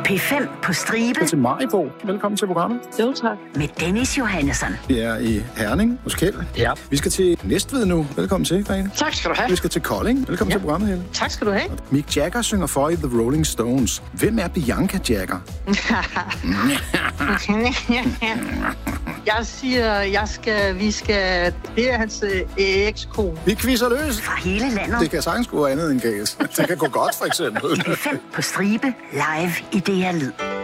P5 på stribe. Til Maribo. Velkommen til programmet. Jo, tak. Med Dennis Johannesson. Vi er i Herning hos Kjeld. Ja. Vi skal til Næstved nu. Velkommen til, Grene. Tak skal du have. Vi skal til Kolding. Velkommen til programmet, Helle. Tak skal du have. Mick Jagger synger for i The Rolling Stones. Hvem er Bianca Jagger? Jeg siger, vi skal... Det er hans ekskone. Vi quizzer løs. Fra hele landet. Det kan sagtens gå andet end gæs. Det kan gå godt, for eksempel. P5 på stribe. Live i DR Lyd.